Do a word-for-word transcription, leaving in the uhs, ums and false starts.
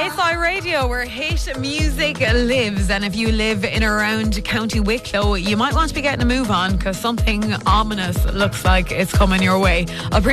Hi-Fi Radio, where hit music lives. And if you live in or around County Wicklow, you might want to be getting a move on, because something ominous looks like it's coming your way. I'll bring